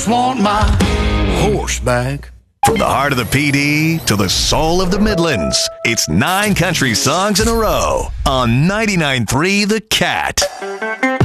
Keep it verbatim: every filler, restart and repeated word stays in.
Want my horse back. From the heart of the P D to the soul of the Midlands, it's nine country songs in a row on ninety-nine point three The Cat.